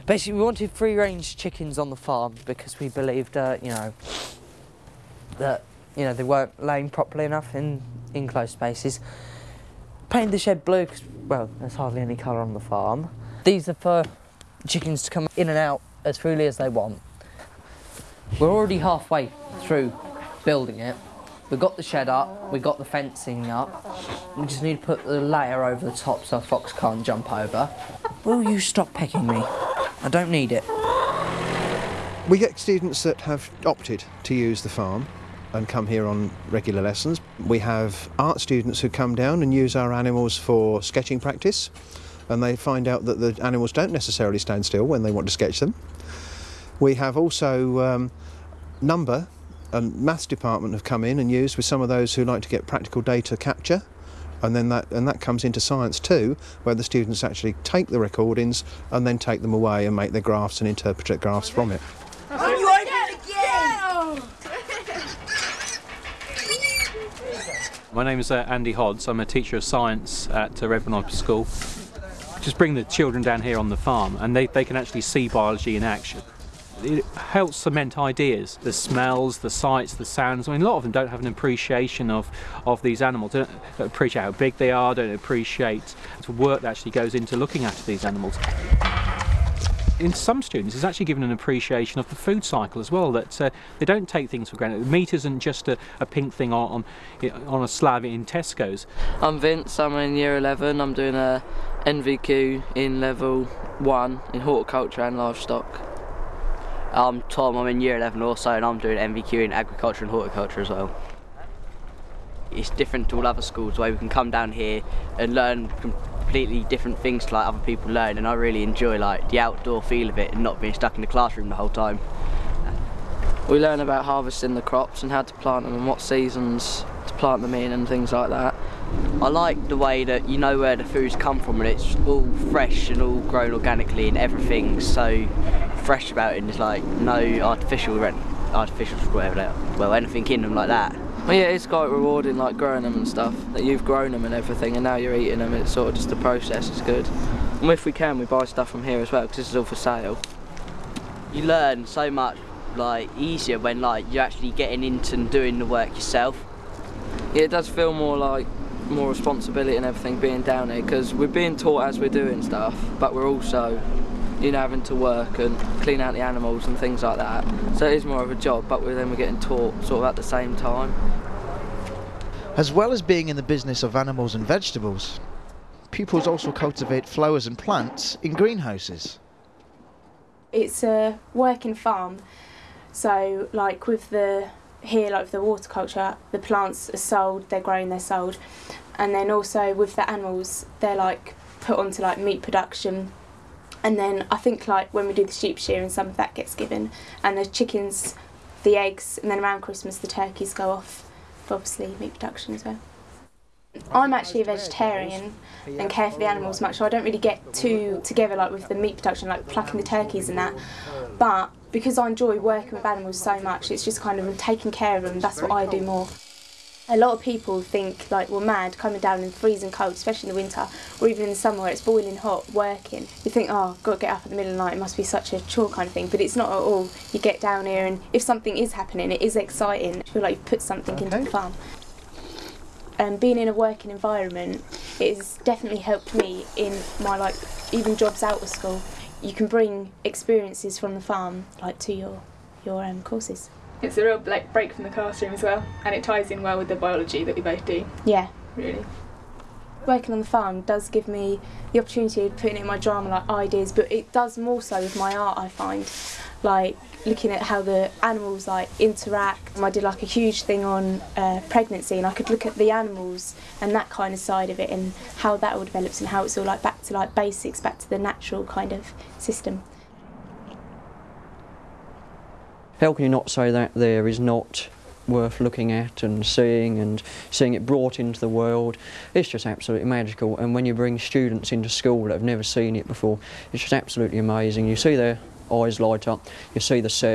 Basically, we wanted free-range chickens on the farm because we believed, that they weren't laying properly enough in enclosed spaces. Painted the shed blue because, well, there's hardly any colour on the farm. These are for chickens to come in and out as freely as they want. We're already halfway through building it. We've got the shed up, we've got the fencing up. We just need to put the layer over the top so a fox can't jump over. Will you stop pecking me? I don't need it. We get students that have opted to use the farm and come here on regular lessons. We have art students who come down and use our animals for sketching practice, and they find out that the animals don't necessarily stand still when they want to sketch them. We have also number and maths department have come in and used with some of those who like to get practical data capture, and then that comes into science too, where the students actually take the recordings and then take them away and make their graphs and interpret graphs from it. My name is Andy Hodds. I'm a teacher of science at Redbourne Upper School. Just bring the children down here on the farm and they can actually see biology in action. It helps cement ideas, the smells, the sights, the sounds. I mean, a lot of them don't have an appreciation of these animals, don't appreciate how big they are, don't appreciate the work that actually goes into looking after these animals. In some students, it's actually given an appreciation of the food cycle as well, that they don't take things for granted. Meat isn't just a pink thing on a slab in Tesco's. I'm Vince, I'm in Year 11, I'm doing a NVQ in Level 1 in Horticulture and Livestock. I'm Tom, I'm in Year 11 also, and I'm doing NVQ in Agriculture and Horticulture as well. It's different to all other schools where we can come down here and learn completely different things to like other people learn, and I really enjoy like the outdoor feel of it and not being stuck in the classroom the whole time. We learn about harvesting the crops and how to plant them and what seasons to plant them in and things like that. I like the way that you know where the food's come from and it's all fresh and all grown organically and everything's so fresh about it, and there's like no artificials, whatever they are, well, anything in them like that. Well, yeah, it's quite rewarding, like growing them and stuff, that you've grown them and everything and now you're eating them. It's sort of just the process, it's good. And if we can, we buy stuff from here as well because this is all for sale. You learn so much like easier when like you're actually getting into and doing the work yourself. Yeah, it does feel more responsibility and everything being down here, because we're being taught as we're doing stuff, but we're also, you know, having to work and clean out the animals and things like that. So it is more of a job, but we're getting taught sort of at the same time. As well as being in the business of animals and vegetables, pupils also cultivate flowers and plants in greenhouses. It's a working farm, so like with the horticulture, the plants are sold, they're grown, they're sold, and then also with the animals, they're like put onto like meat production. And then I think like when we do the sheep shearing, some of that gets given, and the chickens, the eggs, and then around Christmas the turkeys go off for obviously meat production as well. I'm actually a vegetarian and care for the animals much, so I don't really get too together like with the meat production, like plucking the turkeys and that. But because I enjoy working with animals so much, it's just kind of taking care of them, that's what I do more. A lot of people think like we're mad coming down in freezing cold, especially in the winter, or even in the summer where it's boiling hot, working. You think, oh, I've got to get up in the middle of the night, it must be such a chore kind of thing, but it's not at all. You get down here and if something is happening, it is exciting. I feel like you've put something into the farm. Being in a working environment, it has definitely helped me in my like even jobs out of school. You can bring experiences from the farm like to your courses. It's a real break from the classroom as well, and it ties in well with the biology that we both do. Yeah. Really. Working on the farm does give me the opportunity of putting in my drama like ideas, but it does more so with my art, I find. Like looking at how the animals like interact. I did like a huge thing on pregnancy, and I could look at the animals and that kind of side of it and how that all develops and how it's all like back to like basics, back to the natural kind of system. How can you not say that there is not worth looking at and seeing it brought into the world? It's just absolutely magical, and when you bring students into school that have never seen it before, it's just absolutely amazing. You see their eyes light up, you see the cells.